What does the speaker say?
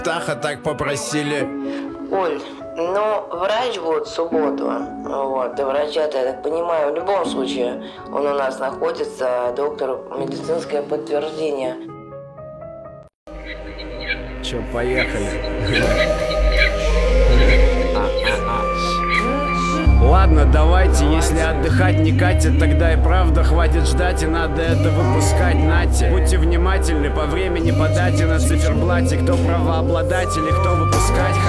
Таха так попросили. Оль, ну, врач будет в субботу. Вот, и врача-то, я так понимаю, в любом случае он у нас находится, доктор, медицинское подтверждение. Че, поехали. Ладно, давайте, если отдыхать не катит, тогда и правда хватит ждать, и надо это выпускать, нате. Будьте внимательны по времени, по дате на циферблате, кто правообладатели, кто выпускать